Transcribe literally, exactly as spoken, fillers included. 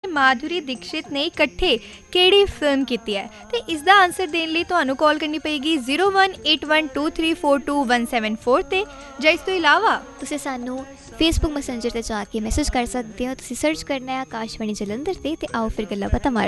ਮਾਧੁਰੀ ਦੀਕਸ਼ਿਤ ਨੇ ਇਕੱਠੇ ਕਿਹੜੀ ਫਿਲਮ ਕੀਤੀ ਹੈ? ਤੇ ਇਸ ਦਾ ਆਨਸਰ ਦੇਣ ਲਈ ਤੁਹਾਨੂੰ ਕਾਲ ਕਰਨੀ ਪਏਗੀ zero one eight one two three four two one seven four 'ਤੇ। ਜਾਂ ਇਸ ਤੋਂ ਇਲਾਵਾ ਤੁਸੀਂ ਸਾਨੂੰ ਫੇਸਬੁੱਕ ਮੈਸੇਂਜਰ 'ਤੇ ਜਾ ਕੇ ਮੈਸੇਜ ਕਰ ਸਕਦੇ ਹੋ। ਤੁਸੀਂ ਸਰਚ ਕਰਨਾ ਹੈ ਆਕਾਸ਼ਵਾਣੀ ਜਲੰਧਰ 'ਤੇ, ਅਤੇ ਆਓ ਫਿਰ ਗੱਲਾਂ ਬਾਤਾਂ ਮਾਰਦੇ।